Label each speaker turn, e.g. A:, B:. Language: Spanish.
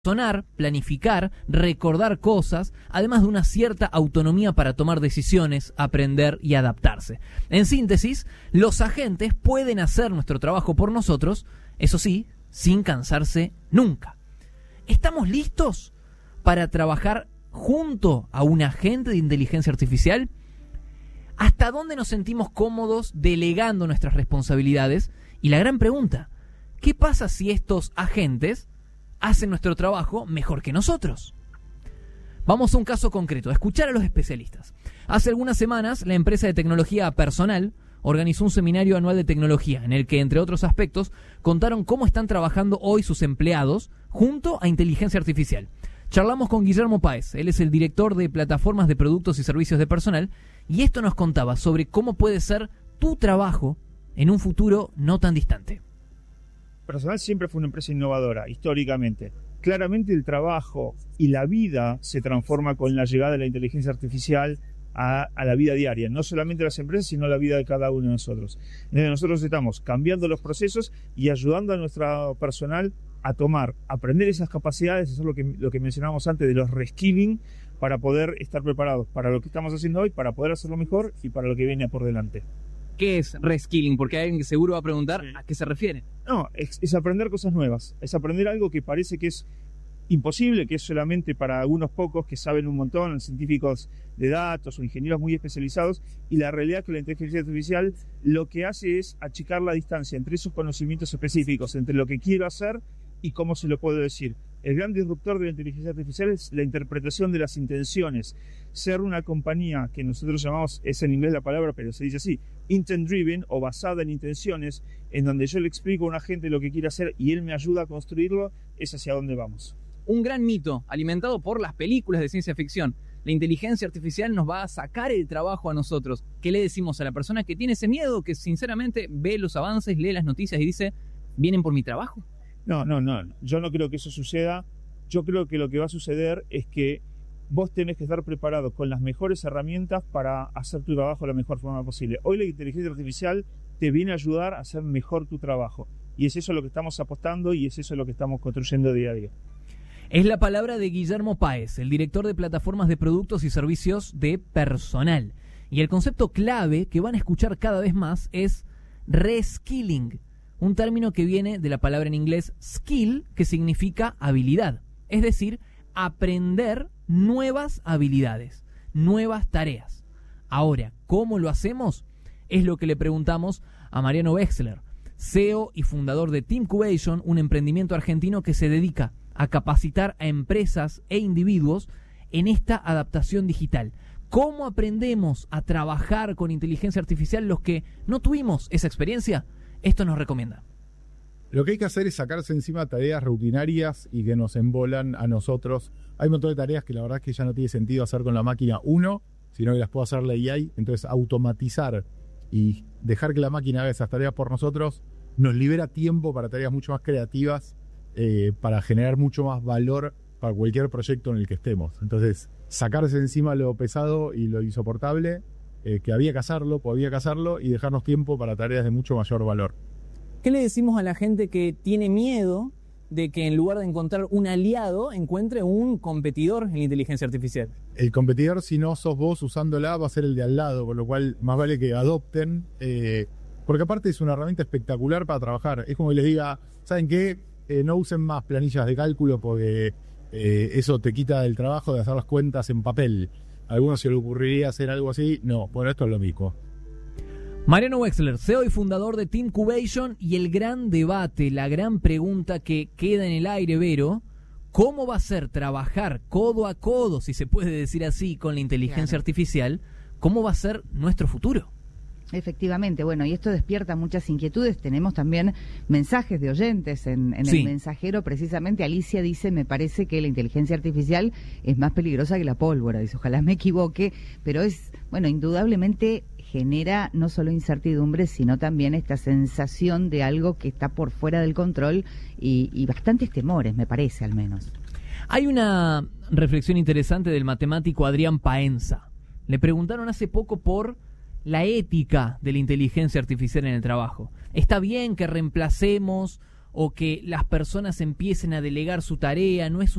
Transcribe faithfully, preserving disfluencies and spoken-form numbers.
A: razonar, planificar, recordar cosas, además de una cierta autonomía para tomar decisiones, aprender y adaptarse. En síntesis, los agentes pueden hacer nuestro trabajo por nosotros, eso sí, sin cansarse nunca. ¿Estamos listos para trabajar junto a un agente de inteligencia artificial? ¿Hasta dónde nos sentimos cómodos delegando nuestras responsabilidades? Y la gran pregunta, ¿qué pasa si estos agentes hacen nuestro trabajo mejor que nosotros? Vamos a un caso concreto, a escuchar a los especialistas. Hace algunas semanas, la empresa de tecnología Personal organizó un seminario anual de tecnología, en el que, entre otros aspectos, contaron cómo están trabajando hoy sus empleados junto a inteligencia artificial. Charlamos con Guillermo Páez, él es el director de plataformas de productos y servicios de Personal, y esto nos contaba sobre cómo puede ser tu trabajo en un futuro no tan distante.
B: Personal siempre fue una empresa innovadora, históricamente. Claramente el trabajo y la vida se transforma con la llegada de la inteligencia artificial a, a la vida diaria, no solamente de las empresas, sino la vida de cada uno de nosotros. Entonces nosotros estamos cambiando los procesos y ayudando a nuestro personal a tomar, a aprender esas capacidades, eso es lo que, lo que mencionábamos antes de los reskilling, para poder estar preparados para lo que estamos haciendo hoy, para poder hacerlo mejor y para lo que viene por delante.
C: ¿Qué es reskilling? Porque hay alguien que seguro va a preguntar sí. ¿A qué se refiere?
B: No, es, es aprender cosas nuevas, es aprender algo que parece que es imposible, que es solamente para algunos pocos que saben un montón, científicos de datos o ingenieros muy especializados, y la realidad es que la inteligencia artificial lo que hace es achicar la distancia entre esos conocimientos específicos, entre lo que quiero hacer y cómo se lo puedo decir. El gran disruptor de la inteligencia artificial es la interpretación de las intenciones. Ser una compañía que nosotros llamamos, es en inglés la palabra, pero se dice así, intent driven o basada en intenciones, en donde yo le explico a un agente lo que quiere hacer y él me ayuda a construirlo, es hacia dónde vamos.
C: Un gran mito alimentado por las películas de ciencia ficción. La inteligencia artificial nos va a sacar el trabajo a nosotros. ¿Qué le decimos a la persona que tiene ese miedo, que sinceramente ve los avances, lee las noticias y dice, ¿vienen por mi trabajo?
B: No, no, no, yo no creo que eso suceda. Yo creo que lo que va a suceder es que vos tenés que estar preparado con las mejores herramientas para hacer tu trabajo de la mejor forma posible. Hoy la inteligencia artificial te viene a ayudar a hacer mejor tu trabajo. Y es eso lo que estamos apostando y es eso lo que estamos construyendo día a día.
A: Es la palabra de Guillermo Páez, el director de plataformas de productos y servicios de Personal. Y el concepto clave que van a escuchar cada vez más es reskilling. Un término que viene de la palabra en inglés skill, que significa habilidad. Es decir, aprender nuevas habilidades, nuevas tareas. Ahora, ¿cómo lo hacemos? Es lo que le preguntamos a Mariano Wexler, C E O y fundador de Teamcubation, un emprendimiento argentino que se dedica a capacitar a empresas e individuos en esta adaptación digital. ¿Cómo aprendemos a trabajar con inteligencia artificial los que no tuvimos esa experiencia? Esto nos recomienda.
D: Lo que hay que hacer es sacarse encima tareas rutinarias y que nos embolan a nosotros. Hay un montón de tareas que la verdad es que ya no tiene sentido hacer con la máquina uno, sino que las puedo hacer la I A. Entonces automatizar y dejar que la máquina haga esas tareas por nosotros nos libera tiempo para tareas mucho más creativas, eh, para generar mucho más valor para cualquier proyecto en el que estemos. Entonces sacarse encima lo pesado y lo insoportable, Eh, que había que hacerlo, podía que hacerlo y dejarnos tiempo para tareas de mucho mayor valor.
C: ¿Qué le decimos a la gente que tiene miedo de que en lugar de encontrar un aliado, encuentre un competidor en la inteligencia artificial?
D: El competidor, si no sos vos usándola, va a ser el de al lado, con lo cual más vale que adopten, eh, porque aparte es una herramienta espectacular para trabajar. Es como que les diga, ¿saben qué? Eh, no usen más planillas de cálculo porque eh, eso te quita del trabajo de hacer las cuentas en papel. ¿A alguno se le ocurriría hacer algo así? No, bueno, esto es lo mismo.
A: Mariano Wexler, C E O y fundador de Teamcubation, y el gran debate, la gran pregunta que queda en el aire, Vero, ¿cómo va a ser trabajar codo a codo, si se puede decir así, con la inteligencia claro. artificial? ¿Cómo va a ser nuestro futuro?
E: Efectivamente, bueno, y esto despierta muchas inquietudes. Tenemos también mensajes de oyentes en, en sí. el mensajero. Precisamente Alicia dice, me parece que la inteligencia artificial es más peligrosa que la pólvora. Dice, ojalá me equivoque, pero es, bueno, indudablemente genera no solo incertidumbre, sino también esta sensación de algo que está por fuera del control y, y bastantes temores, me parece al menos.
A: Hay una reflexión interesante del matemático Adrián Paenza. Le preguntaron hace poco por la ética de la inteligencia artificial en el trabajo. ¿Está bien que reemplacemos o que las personas empiecen a delegar su tarea, no es